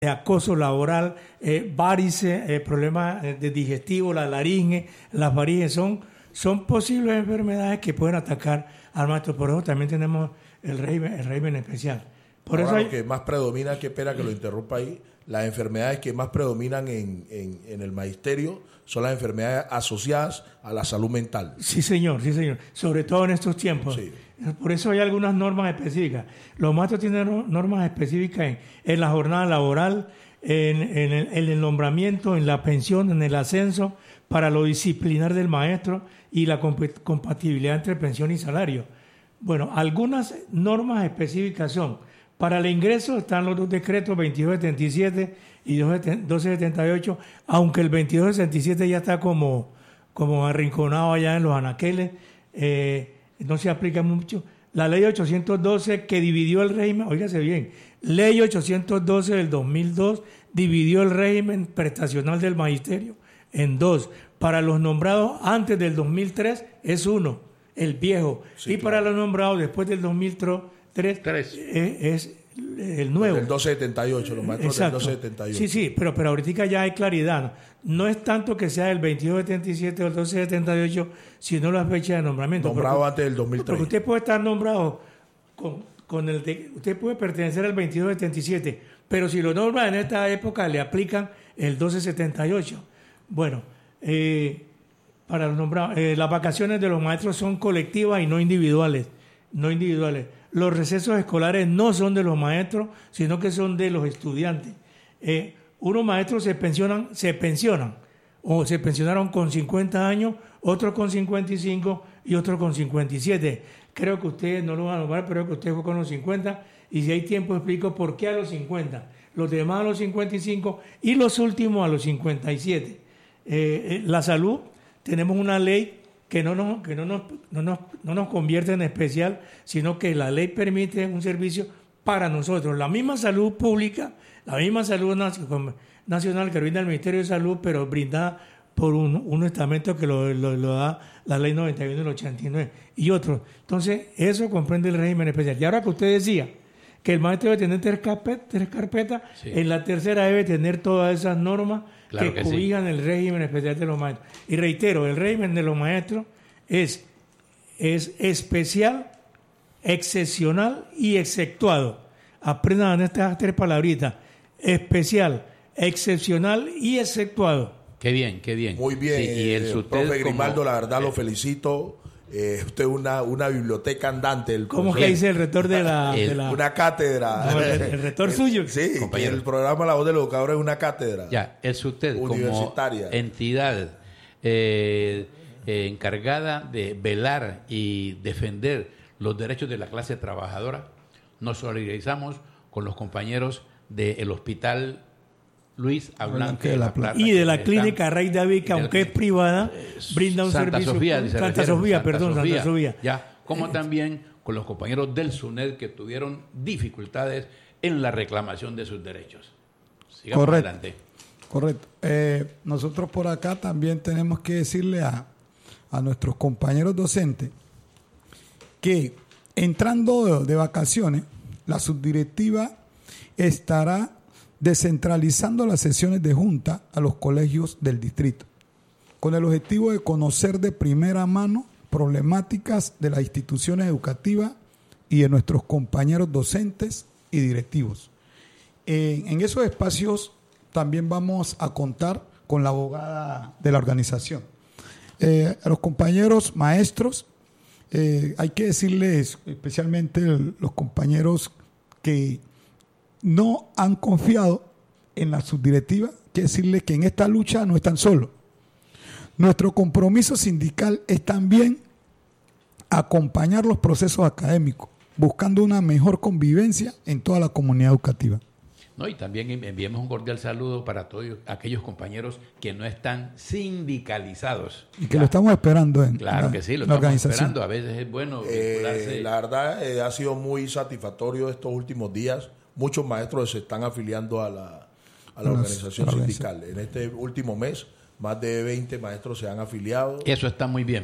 de acoso laboral, varices, problemas de digestivo, la laringe, las faringes, son posibles enfermedades que pueden atacar al maestro. Por eso también tenemos el régimen especial. Por Ahora, eso lo que más predomina, qué pena que lo interrumpa ahí, las enfermedades que más predominan en el magisterio son las enfermedades asociadas a la salud mental. Sí, señor, sobre todo en estos tiempos. Sí. Por eso hay algunas normas específicas. Los maestros tienen normas específicas en la jornada laboral, en el nombramiento, en la pensión, en el ascenso, para lo disciplinar del maestro y la compatibilidad entre pensión y salario. Bueno, algunas normas específicas son: para el ingreso están los dos decretos 2277 y 1278, aunque el 2277 ya está como arrinconado allá en los anaqueles, no se aplica mucho. La ley 812 que dividió el régimen, óigase bien, ley 812 del 2002 dividió el régimen prestacional del magisterio en dos. Para los nombrados antes del 2003 es uno, el viejo, sí, y claro, para los nombrados después del 2003 es el nuevo. El 1278, los maestros. Exacto. Del 1278. Sí, pero ahorita ya hay claridad. No es tanto que sea el 2277 o el 1278, sino la fecha de nombramiento. Nombrado antes del 2003. Porque usted puede estar nombrado usted puede pertenecer al 2277, pero si lo nombran en esta época le aplican el 1278. Bueno, para los nombrados, las vacaciones de los maestros son colectivas y no individuales. Los recesos escolares no son de los maestros, sino que son de los estudiantes. Unos maestros se pensionan o se pensionaron con 50 años, otros con 55 y otros con 57. Creo que ustedes no lo van a nombrar, pero creo que usted fue con los 50, y si hay tiempo explico por qué a los 50, los demás a los 55 y los últimos a los 57. La salud, tenemos una ley que no nos convierte en especial, sino que la ley permite un servicio para nosotros. La misma salud pública, la misma salud nacional que brinda el Ministerio de Salud, pero brindada por un estamento que lo da la ley 91 del 89 y otros. Entonces, eso comprende el régimen especial. Y ahora que usted decía que el maestro debe tener tres carpetas, sí, en la tercera debe tener todas esas normas, claro, que cobijan, sí, el régimen especial de los maestros. Y reitero, el régimen de los maestros es especial, excepcional y exceptuado. Aprendan estas tres palabritas: especial, excepcional y exceptuado. Qué bien. Muy bien, sí, y profe Grimaldo, la verdad lo felicito. Usted es una biblioteca andante. ¿Cómo que dice el rector de la una cátedra? No, el rector suyo. Sí, el programa La Voz del Educador es una cátedra. Ya, es usted universitaria, como entidad encargada de velar y defender los derechos de la clase trabajadora. Nos solidarizamos con los compañeros del Hospital Luis Ablanque de la Plata y de la clínica Rey David, que aunque es privada, brinda un servicio. Santa Sofía. Ya, como también con los compañeros del SUNED que tuvieron dificultades en la reclamación de sus derechos. Sigamos adelante. Correcto. Nosotros por acá también tenemos que decirle a nuestros compañeros docentes que entrando de vacaciones, la subdirectiva estará descentralizando las sesiones de junta a los colegios del distrito, con el objetivo de conocer de primera mano problemáticas de las instituciones educativas y de nuestros compañeros docentes y directivos. En esos espacios también vamos a contar con la abogada de la organización. A los compañeros maestros, hay que decirles, especialmente los compañeros que no han confiado en la subdirectiva, que decirles que en esta lucha no están solos. Nuestro compromiso sindical es también acompañar los procesos académicos, buscando una mejor convivencia en toda la comunidad educativa. No, y también enviemos un cordial saludo para todos aquellos compañeros que no están sindicalizados. Y que lo estamos esperando en que sí, lo estamos esperando. A veces es bueno vincularse. La verdad, ha sido muy satisfactorio estos últimos días. Muchos maestros se están afiliando a la organización sindical. En este último mes, más de 20 maestros se han afiliado. Eso está muy bien.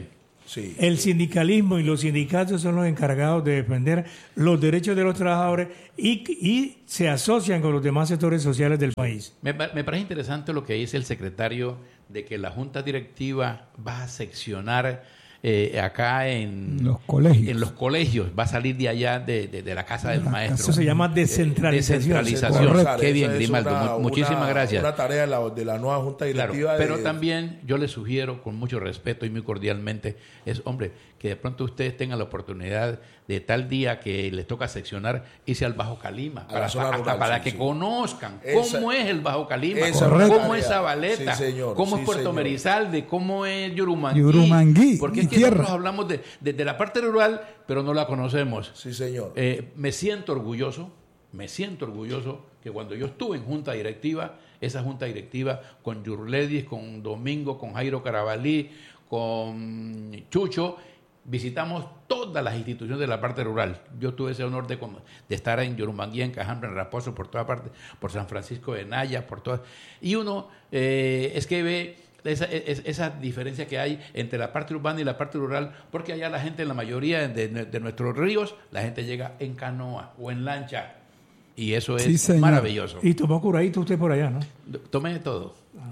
Sí. El sindicalismo y los sindicatos son los encargados de defender los derechos de los trabajadores y se asocian con los demás sectores sociales del país. Me parece interesante lo que dice el secretario de que la Junta Directiva va a seccionar acá en los colegios. En los colegios, va a salir de allá de la casa del maestro. Eso se llama descentralización. Descentralización. Qué bien, Grimaldo. Muchísimas gracias. Una tarea de la nueva Junta Directiva. Claro, pero también yo le sugiero con mucho respeto y muy cordialmente, hombre, que de pronto ustedes tengan la oportunidad de tal día que les toca seccionar, irse al Bajo Calima, para que conozcan cómo es el Bajo Calima, cómo es Zabaleta, cómo es Puerto Merizalde, cómo es Yurumangui. Porque es que nosotros hablamos de la parte rural, pero no la conocemos. Sí, señor. Me siento orgulloso que cuando yo estuve en junta directiva, esa junta directiva con Yurledis, con Domingo, con Jairo Carabalí, con Chucho, visitamos todas las instituciones de la parte rural. Yo tuve ese honor de estar en Yurumangui, en Cajambre, en Raposo, por toda parte, por San Francisco de Naya, por todas. Y uno es que ve esa diferencia que hay entre la parte urbana y la parte rural, porque allá la gente, en la mayoría de nuestros ríos, la gente llega en canoa o en lancha. Y eso es maravilloso. Y tomó curadito usted por allá, ¿no? Tomé todo.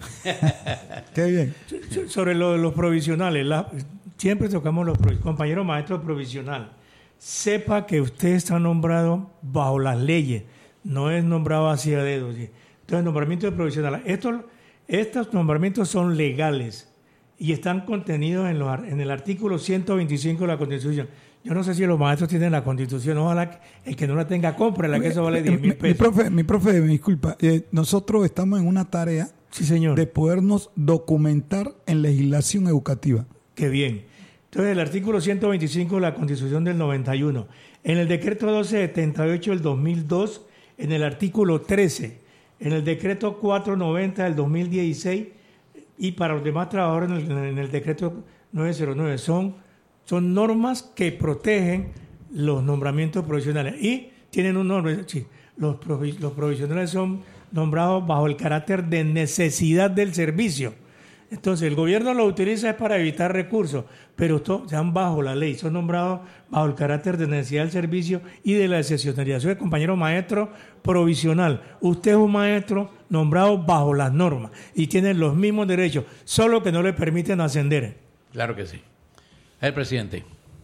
Qué bien. Sobre los provisionales, siempre tocamos los compañeros maestros provisional. Sepa que usted está nombrado bajo las leyes, no es nombrado así a dedo. ¿Sí? Entonces, nombramiento de provisional. Estos nombramientos son legales y están contenidos en el artículo 125 de la Constitución. Yo no sé si los maestros tienen la Constitución, ojalá el que no la tenga, cómprela, que eso vale 10,000 pesos. Mi profe, me disculpa, nosotros estamos en una tarea de podernos documentar en legislación educativa. Qué bien. Entonces, el artículo 125 de la Constitución del 91, en el decreto 1278 del 2002, en el artículo 13, en el decreto 490 del 2016 y para los demás trabajadores en el decreto 909, son normas que protegen los nombramientos provisionales y tienen un nombre. Sí, los provisionales son nombrados bajo el carácter de necesidad del servicio. Entonces, el gobierno lo utiliza es para evitar recursos, pero están bajo la ley, son nombrados bajo el carácter de necesidad del servicio y de la excepcionalidad. Soy el compañero maestro provisional. Usted es un maestro nombrado bajo las normas y tiene los mismos derechos, solo que no le permiten ascender. Claro que sí. El presidente.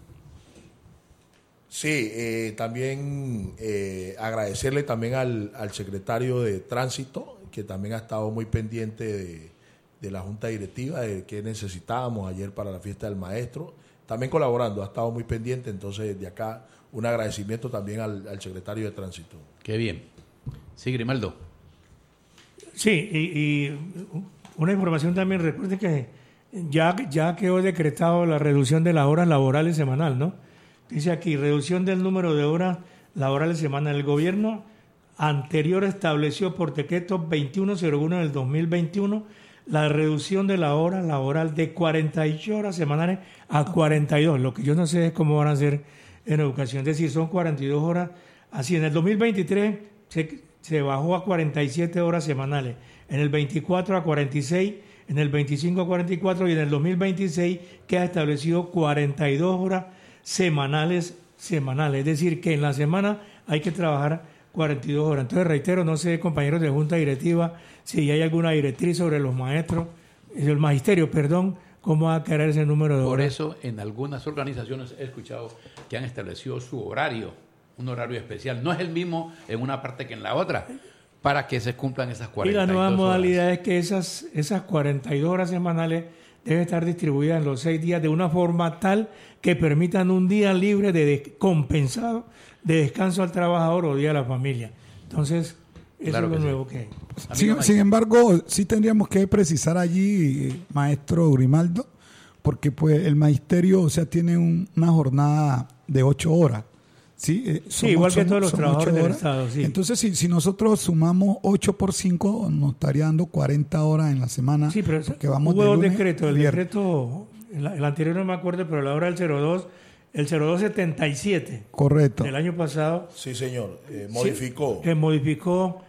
Sí, también agradecerle también al secretario de Tránsito, que también ha estado muy pendiente de la Junta Directiva, de qué necesitábamos ayer para la fiesta del maestro, también colaborando, ha estado muy pendiente, entonces de acá un agradecimiento también al secretario de Tránsito. Qué bien. Sí, Grimaldo. Sí, y una información también, recuerde que ya quedó decretado la reducción de las horas laborales semanal, ¿no? Dice aquí, reducción del número de horas laborales semanal. El gobierno anterior estableció por decreto 2101 del 2021 la reducción de la hora laboral de 48 horas semanales a 42. Lo que yo no sé es cómo van a hacer en educación. Es decir, son 42 horas. Así, en el 2023 se bajó a 47 horas semanales. En el 24 a 46, en el 25 a 44 y en el 2026 queda establecido 42 horas semanales. Es decir, que en la semana hay que trabajar 42 horas. Entonces, reitero, no sé, compañeros de Junta Directiva, si hay alguna directriz sobre los maestros, el magisterio, perdón, cómo va a quedar ese número de horas. Por eso, en algunas organizaciones he escuchado que han establecido su horario, un horario especial. No es el mismo en una parte que en la otra, para que se cumplan esas 42 horas. Y la nueva modalidad es que esas 42 horas semanales deben estar distribuidas en los 6 días de una forma tal que permitan un día libre compensado de descanso al trabajador o día a la familia. Entonces, eso claro es lo nuevo que hay. Sin embargo, sí tendríamos que precisar allí, maestro Grimaldo, porque pues el magisterio, o sea, tiene una jornada de 8 horas. Sí, igual que todos los trabajadores del Estado. Sí. Entonces, si nosotros sumamos 8 por 5, nos estaría dando 40 horas en la semana. Sí, pero hubo dos decretos. El decreto, el anterior no me acuerdo, pero la hora del 02, el 0277. Correcto. El año pasado. Sí, señor. Modificó. Que modificó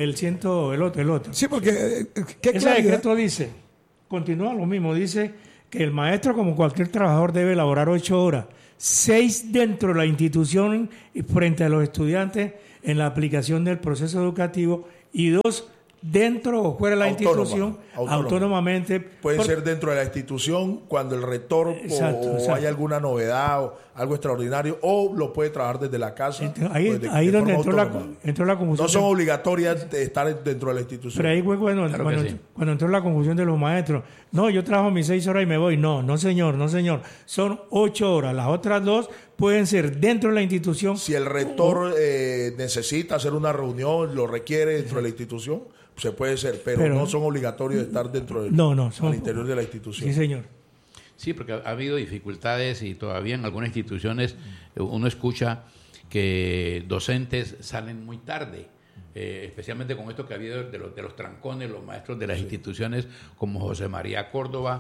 el otro. Sí, porque... Ese decreto dice, continúa lo mismo, dice que el maestro, como cualquier trabajador, debe elaborar 8 horas, 6 dentro de la institución y frente a los estudiantes en la aplicación del proceso educativo y 2 dentro o fuera de la institución, autónomamente. Puede ser dentro de la institución cuando el rector o hay alguna novedad o algo extraordinario, o lo puede trabajar desde la casa. Ahí donde entró la confusión. No son obligatorias de estar dentro de la institución. Pero ahí fue cuando entró la confusión de los maestros. No, yo trabajo mis 6 horas y me voy. No señor. Son 8 horas. Las otras 2 pueden ser dentro de la institución. Si el rector necesita hacer una reunión, lo requiere dentro de la institución, se puede ser, pero no son obligatorios de estar dentro del al interior de la institución. Sí, señor. Sí, porque ha habido dificultades y todavía en algunas instituciones uno escucha que docentes salen muy tarde, especialmente con esto que ha habido de los trancones, los maestros de las instituciones como José María Córdoba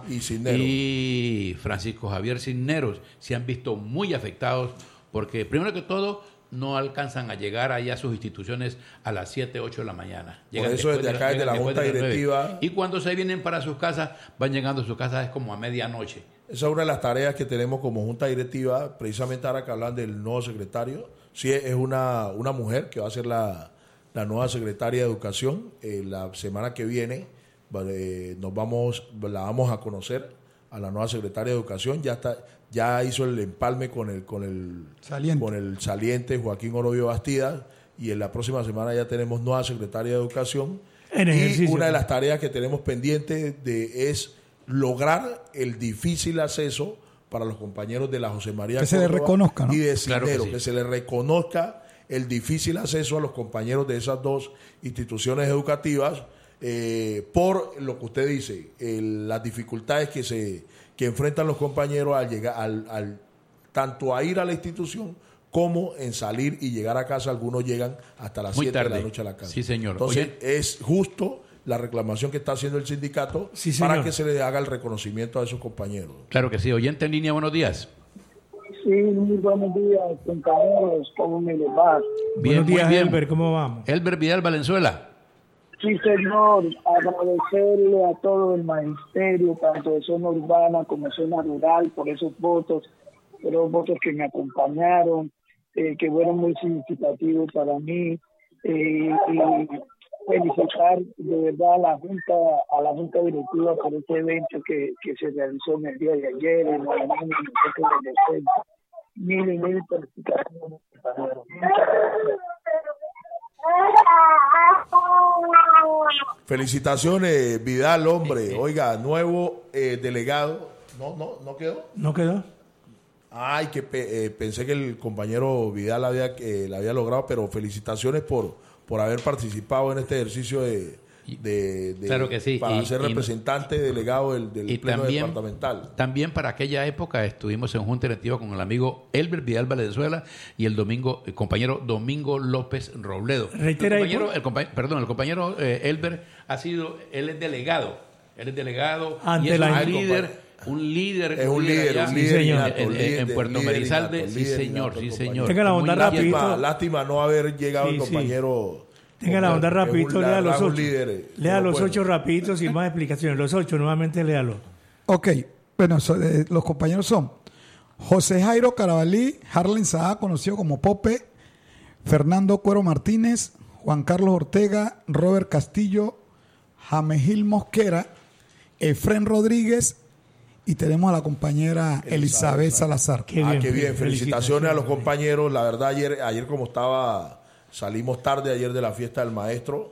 y Francisco Javier Cisneros se han visto muy afectados porque, primero que todo, no alcanzan a llegar allá a sus instituciones a las 7, 8 de la mañana. Por eso desde acá, desde la Junta Directiva... Y cuando se vienen para sus casas, van llegando a sus casas es como a medianoche. Esa es una de las tareas que tenemos como Junta Directiva, precisamente ahora que hablan del nuevo secretario. Sí, es una mujer que va a ser la nueva secretaria de Educación. La semana que viene la vamos a conocer a la nueva secretaria de Educación. Ya hizo el empalme con el saliente Joaquín Orobio Bastidas, y en la próxima semana ya tenemos nueva secretaria de Educación. Y una de las tareas que tenemos pendiente es lograr el difícil acceso para los compañeros de la José María que Córdoba se les reconozca, ¿no? Y de Cisneros, que se les reconozca el difícil acceso a los compañeros de esas dos instituciones educativas, por lo que usted dice, las dificultades que enfrentan los compañeros al llegar tanto a ir a la institución como en salir y llegar a casa. Algunos llegan hasta las 7 de la noche a la casa. Sí, señor. Entonces, es justo la reclamación que está haciendo el sindicato para que se le haga el reconocimiento a esos compañeros. Claro que sí. Oyente en línea, buenos días. Sí, muy buenos días, compañeros. ¿Cómo me les va? Buenos días, Elber. ¿Cómo vamos? Elber Vidal Valenzuela. Sí, señor. Agradecerle a todo el magisterio, tanto de zona urbana como de zona rural, por esos votos que me acompañaron, que fueron muy significativos para mí. Y felicitar de verdad a la Junta Directiva por este evento que se realizó en el día de ayer, en el Centro de Defensa. Mil felicitaciones. Felicitaciones, Vidal, hombre. Oiga, nuevo delegado. ¿No quedó? ¿No quedó? Ay, que pensé que el compañero Vidal la había logrado, pero felicitaciones por haber participado en este ejercicio claro que sí. Para ser representante delegado del Pleno Departamental. También para aquella época estuvimos en junta directiva con el amigo Elber Vidal Valenzuela y el compañero Domingo López Robledo. El compañero Elber él es delegado ante y es la un líder en Puerto Merizalde. Sí, señor. Tenga la bondad rapidito. Lástima no haber llegado el compañero. Tenga la onda rapidito, lea los 8. Lea los 8 rapiditos sin más explicaciones. Los 8, nuevamente léalo. Ok, bueno, los compañeros son José Jairo Carabalí, Harlen Saá, conocido como Pope, Fernando Cuero Martínez, Juan Carlos Ortega, Robert Castillo, Jamegil Mosquera, Efren Rodríguez, y tenemos a la compañera Elizabeth Salazar. Qué bien. Felicitaciones a los compañeros. La verdad, ayer como salimos tarde ayer de la fiesta del maestro,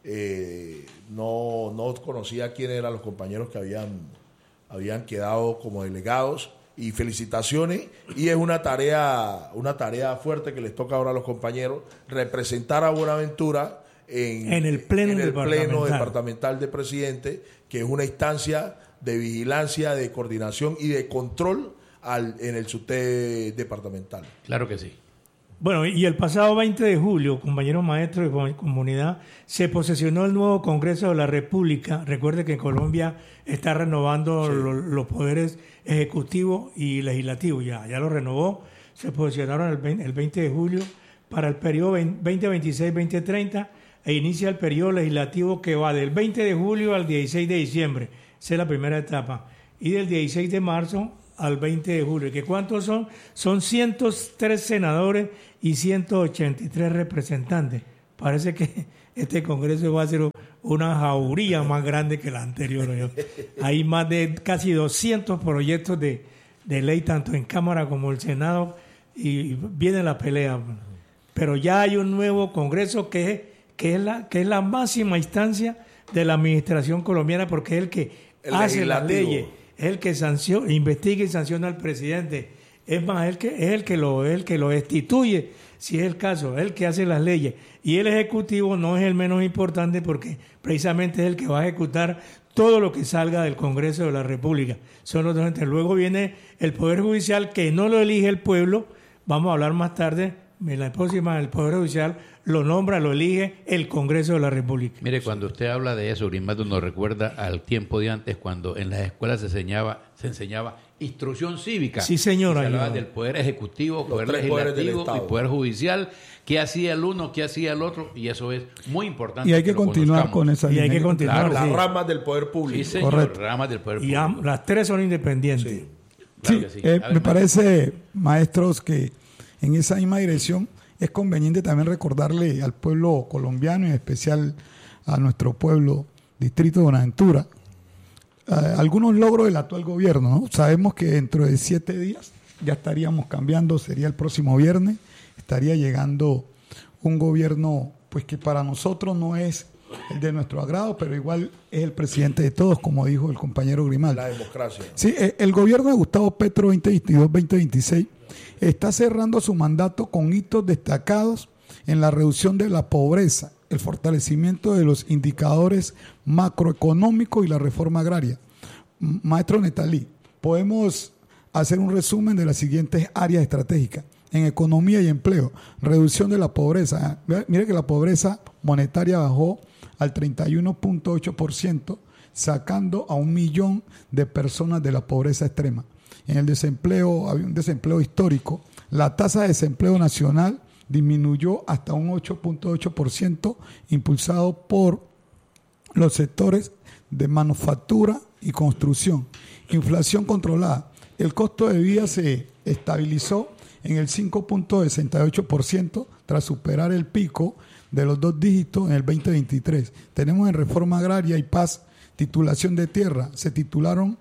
no conocía quién eran los compañeros que habían quedado como delegados, y felicitaciones. Y es una tarea fuerte que les toca ahora a los compañeros, representar a Buenaventura en el pleno departamental de presidente, que es una instancia de vigilancia, de coordinación y de control en el SUTE departamental. Claro que sí. Bueno, y el pasado 20 de julio, compañeros maestros y comunidad, se posesionó el nuevo Congreso de la República. Recuerde que Colombia está renovando los poderes ejecutivo y legislativo. Ya lo renovó. Se posesionaron el 20 de julio para el periodo 2026-2030 e inicia el periodo legislativo que va del 20 de julio al 16 de diciembre. Esa es la primera etapa. y del 16 de marzo al 20 de julio. ¿Que cuántos son? Son 103 senadores y 183 representantes. Parece que este Congreso va a ser una jauría más grande que la anterior. Hay más de casi 200 proyectos de ley, tanto en Cámara como en el Senado, y viene la pelea. Pero ya hay un nuevo Congreso que es la máxima instancia de la administración colombiana, porque es el que hace las leyes, es el que investiga y sanciona al presidente. Es más, es el que lo destituye, si es el caso, es el que hace las leyes. Y el Ejecutivo no es el menos importante, porque precisamente es el que va a ejecutar todo lo que salga del Congreso de la República. Son los dos entes. Luego viene el Poder Judicial, que no lo elige el pueblo. Vamos a hablar más tarde, en la próxima, el Poder Judicial lo nombra, lo elige el Congreso de la República. Mire, cuando usted habla de eso, Grimaldo nos recuerda al tiempo de antes, cuando en las escuelas se enseñaba instrucción cívica. Sí, señora. Se hablaba del Poder Ejecutivo, Poder Legislativo y Poder Judicial, qué hacía el uno, qué hacía el otro, y eso es muy importante. Y hay que continuar con esa línea. Y hay que continuar. Las ramas del Poder Público. Sí, señor, correcto. Ramas del Poder Público. Y las tres son independientes. Sí. Claro que sí. Me parece, maestros, que en esa misma dirección es conveniente también recordarle al pueblo colombiano, en especial a nuestro pueblo, Distrito de Buenaventura, algunos logros del actual gobierno, ¿no? Sabemos que dentro de 7 días ya estaríamos cambiando, sería el próximo viernes, estaría llegando un gobierno pues que para nosotros no es el de nuestro agrado, pero igual es el presidente de todos, como dijo el compañero Grimaldo. La democracia. Sí, el gobierno de Gustavo Petro 2022-2026 está cerrando su mandato con hitos destacados en la reducción de la pobreza, el fortalecimiento de los indicadores macroeconómicos y la reforma agraria. Maestro Netalí, podemos hacer un resumen de las siguientes áreas estratégicas. En economía y empleo, reducción de la pobreza. Mire que la pobreza monetaria bajó al 31.8%, sacando a 1 millón de personas de la pobreza extrema. En el desempleo, había un desempleo histórico. La tasa de desempleo nacional disminuyó hasta un 8.8%, impulsado por los sectores de manufactura y construcción. Inflación controlada. El costo de vida se estabilizó en el 5.68% tras superar el pico de los 2 dígitos en el 2023. Tenemos en reforma agraria y paz, titulación de tierra. Se titularon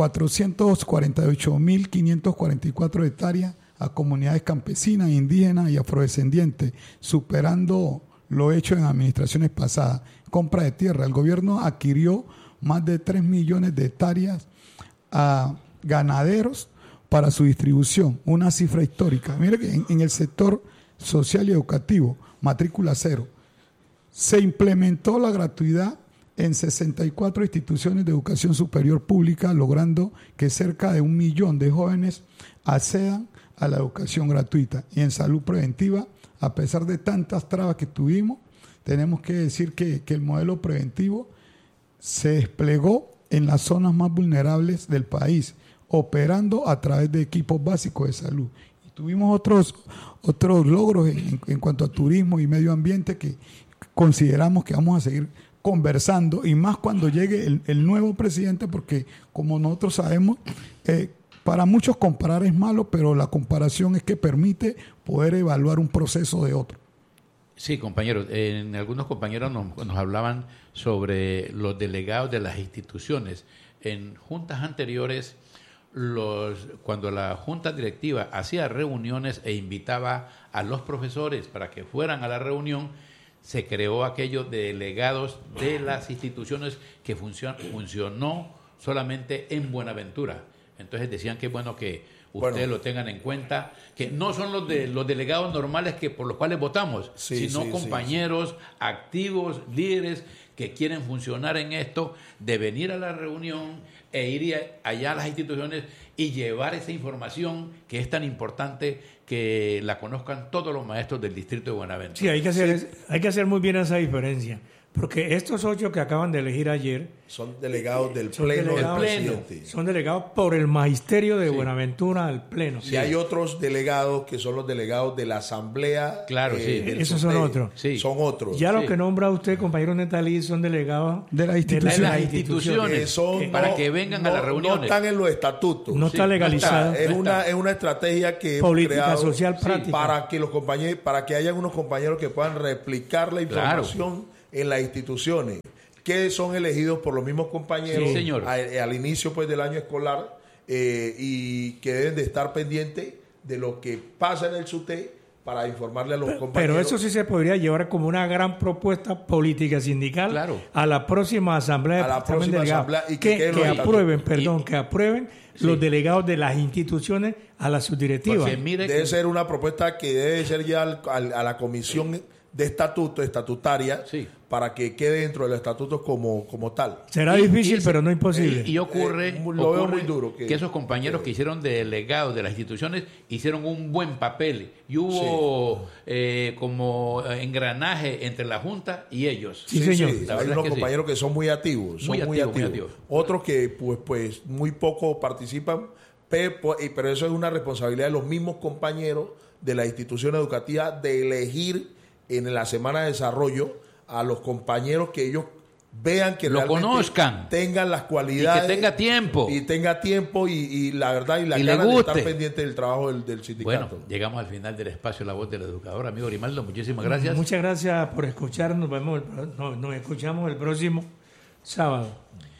448.544 hectáreas a comunidades campesinas, indígenas y afrodescendientes, superando lo hecho en administraciones pasadas. Compra de tierra. El gobierno adquirió más de 3 millones de hectáreas a ganaderos para su distribución, una cifra histórica. Mire que en el sector social y educativo, matrícula cero, se implementó la gratuidad en 64 instituciones de educación superior pública, logrando que cerca de 1 millón de jóvenes accedan a la educación gratuita. Y en salud preventiva, a pesar de tantas trabas que tuvimos, tenemos que decir que el modelo preventivo se desplegó en las zonas más vulnerables del país, operando a través de equipos básicos de salud. Y tuvimos otros logros en cuanto a turismo y medio ambiente que consideramos que vamos a seguir conversando, y más cuando llegue el nuevo presidente, porque como nosotros sabemos, para muchos comparar es malo, pero la comparación es que permite poder evaluar un proceso de otro. Sí, compañeros, algunos compañeros nos hablaban sobre los delegados de las instituciones. En juntas anteriores, cuando la junta directiva hacía reuniones e invitaba a los profesores para que fueran a la reunión, se creó aquello de delegados de las instituciones que funcionó solamente en Buenaventura. Entonces decían que es bueno que ustedes lo tengan en cuenta, que no son los delegados normales que por los cuales votamos, sino compañeros activos, líderes que quieren funcionar en esto, de venir a la reunión e ir allá a las instituciones y llevar esa información que es tan importante que la conozcan todos los maestros del distrito de Buenaventura. Sí, hay que hacer muy bien esa diferencia, porque estos 8 que acaban de elegir ayer son delegados del Pleno del Presidente. Son delegados por el Magisterio de Buenaventura al Pleno. Y hay otros delegados que son los delegados de la Asamblea. Claro, esos son otros. Sí. Son otros. Ya los que nombra usted, compañero Netalí, son delegados de las instituciones. Para que vengan a las reuniones. No están en los estatutos. No está legalizado. Es una estrategia que política social práctica. Para que los compañeros, para que hayan unos compañeros que puedan replicar la información en las instituciones, que son elegidos por los mismos compañeros al inicio pues del año escolar, y que deben de estar pendientes de lo que pasa en el SUTE para informarle a los compañeros. Pero eso sí se podría llevar como una gran propuesta política sindical a la próxima asamblea y que aprueben los delegados de las instituciones a la subdirectiva. Debe ser una propuesta que debe ser ya a la comisión de estatutaria, para que quede dentro de los estatutos como tal. Será difícil, pero no imposible. Y ocurre muy duro que esos compañeros que hicieron delegados de las instituciones hicieron un buen papel y hubo como engranaje entre la Junta y ellos. Sí, señor. Hay unos compañeros que son muy activos. Muy activos. Otros que pues muy poco participan, pero eso es una responsabilidad de los mismos compañeros de la institución educativa de elegir en la semana de desarrollo a los compañeros que ellos vean que lo conozcan, tengan las cualidades y que tenga tiempo y la verdad y la gana de estar pendiente del trabajo del sindicato. Bueno, llegamos al final del espacio La Voz del Educador. Amigo Grimaldo, muchísimas gracias. Muchas gracias por escucharnos. Nos escuchamos el próximo sábado.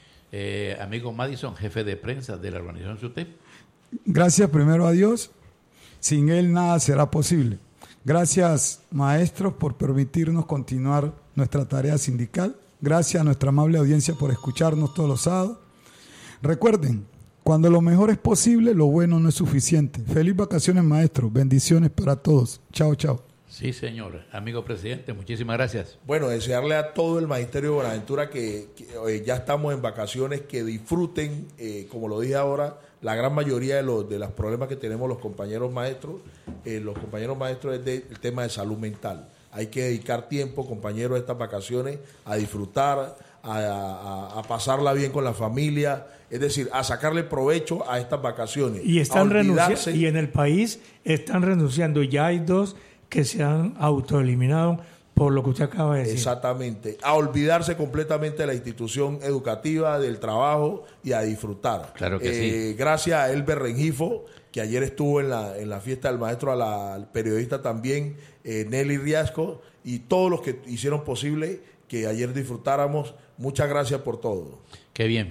Amigo Madison, jefe de prensa de la organización SUTE. Gracias primero a Dios. Sin él nada será posible. Gracias, maestros, por permitirnos continuar nuestra tarea sindical. Gracias a nuestra amable audiencia por escucharnos todos los sábados. Recuerden, cuando lo mejor es posible, lo bueno no es suficiente. Feliz vacaciones, maestros. Bendiciones para todos. Chao, chao. Sí, señor. Amigo presidente, muchísimas gracias. Bueno, desearle a todo el Magisterio de Buenaventura que ya estamos en vacaciones, que disfruten, como lo dije ahora, la gran mayoría de los problemas que tenemos los compañeros maestros. Los compañeros maestros es el tema de salud mental. Hay que dedicar tiempo, compañeros, a estas vacaciones, a disfrutar, a pasarla bien con la familia, es decir, a sacarle provecho a estas vacaciones. Y están renunciando, y en el país están renunciando. Ya hay 2 que se han autoeliminado por lo que usted acaba de decir. Exactamente. A olvidarse completamente de la institución educativa, del trabajo y a disfrutar. Claro que sí. Gracias a Elber Rengifo, que ayer estuvo en la fiesta del maestro, al periodista también, Nelly Riasco, y todos los que hicieron posible que ayer disfrutáramos. Muchas gracias por todo. Qué bien.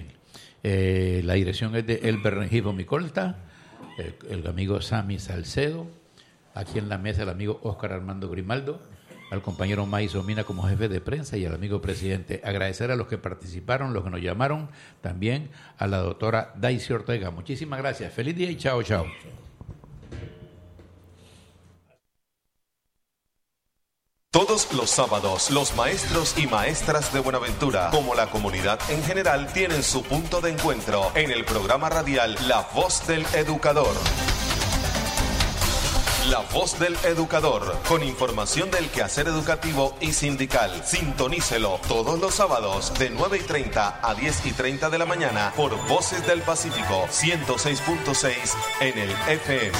La dirección es de Elber Rengifo Micolta, el amigo Sammy Salcedo, aquí en la mesa el amigo Óscar Armando Grimaldo, al compañero Maiso Mina como jefe de prensa y al amigo presidente. Agradecer a los que participaron, los que nos llamaron, también a la doctora Daisy Ortega. Muchísimas gracias. Feliz día y chao, chao. Todos los sábados, los maestros y maestras de Buenaventura, como la comunidad en general, tienen su punto de encuentro en el programa radial La Voz del Educador. La Voz del Educador, con información del quehacer educativo y sindical. Sintonícelo todos los sábados de 9:30 a 10:30 de la mañana por Voces del Pacífico 106.6 en el FM.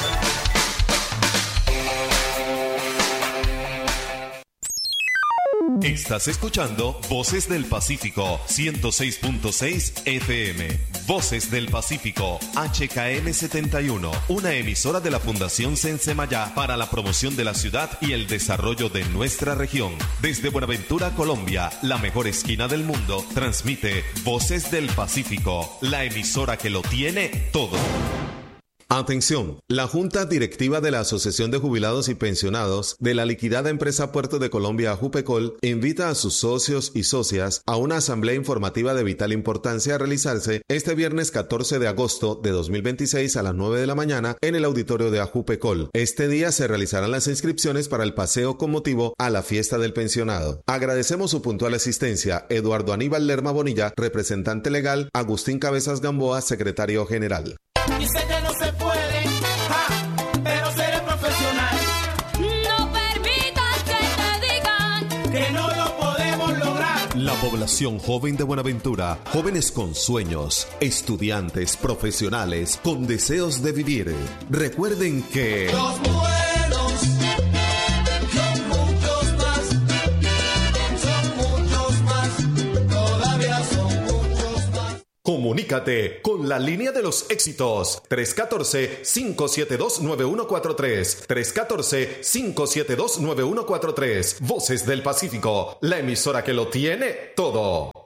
Estás escuchando Voces del Pacífico 106.6 FM. Voces del Pacífico HKM 71, una emisora de la Fundación Sensemayá para la promoción de la ciudad y el desarrollo de nuestra región. Desde Buenaventura, Colombia, la mejor esquina del mundo, transmite Voces del Pacífico, la emisora que lo tiene todo. Atención, la Junta Directiva de la Asociación de Jubilados y Pensionados de la liquidada empresa Puerto de Colombia Ajupecol invita a sus socios y socias a una asamblea informativa de vital importancia a realizarse este viernes 14 de agosto de 2026 a las 9 de la mañana en el auditorio de Ajupecol. Este día se realizarán las inscripciones para el paseo con motivo a la fiesta del pensionado. Agradecemos su puntual asistencia. Eduardo Aníbal Lerma Bonilla, representante legal. Agustín Cabezas Gamboa, secretario general. Y sé que no se puede, pero seré profesional. No permitas que te digan que no lo podemos lograr. Población joven de Buenaventura, jóvenes con sueños, estudiantes, profesionales, con deseos de vivir. Recuerden que... Los buenos son muchos más, todavía son muchos más. Comunícate con la línea de los éxitos 314-572-9143 314-572-9143 Voces del Pacífico, la emisora que lo tiene todo.